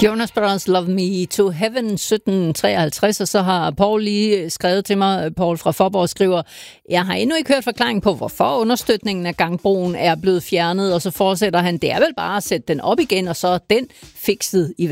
Jonas Brothers Love Me to Heaven 1753, og så har Paul lige skrevet til mig, Paul fra Faaborg skriver, jeg har endnu ikke hørt forklaring på, hvorfor understøtningen af gangbroen er blevet fjernet, og så fortsætter han, det er vel bare at sætte den op igen, og så er den fikset i